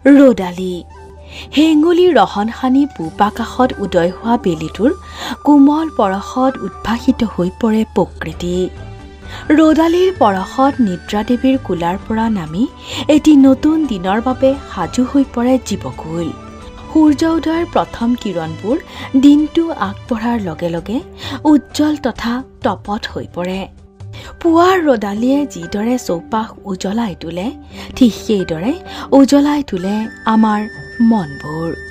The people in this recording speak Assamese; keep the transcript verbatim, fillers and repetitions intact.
ৰদালি হেঙুলি ৰহন সানি পূবাকাশত উদয় হোৱা বেলিটোৰ কোমল পৰশত উদ্ভাসিত হৈ পৰে প্ৰকৃতি। ৰদালিৰ পৰশত নিদ্ৰাদেৱীৰ কোলাৰ পৰা নামি এটি নতুন দিনৰ বাবে সাজু হৈ পৰে জীৱকুল। সূৰ্য উদয়ৰ প্ৰথম কিৰণবোৰ দিনটো আগবঢ়াৰ লগে লগে উজ্জ্বল তথা তপত হৈ পৰে। পুৱাৰ ৰদালিয়ে যিদৰে চৌপাশ উজ্বলাই তোলে ঠিক সেইদৰে উজ্বলাই তোলে আমাৰ মনবোৰ।